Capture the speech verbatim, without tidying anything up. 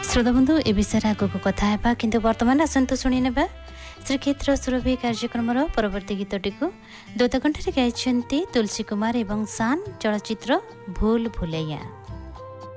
श्रोताबंधु ए विषय आगक कथा हेबा किंतु वर्तमान आसंतु शुणी नेबा श्रीक्षेत्र सुरभि कार्यक्रम परवर्ती गीतटी को दूतकंठ गाइछन्ती तुलसी कुमार एवं सान चलचित्र भूल भुलैया।